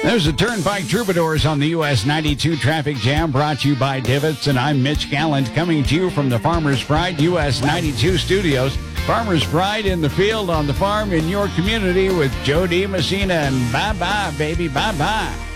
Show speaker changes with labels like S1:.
S1: There's the Turnpike Troubadours on the US 92 traffic jam, brought to you by Divots, and I'm Mitch Gallant, coming to you from the Farmer's Pride US 92 studios. Farmer's Pride in the field, on the farm, in your community with Joe D. Messina, and bye-bye, baby, bye-bye.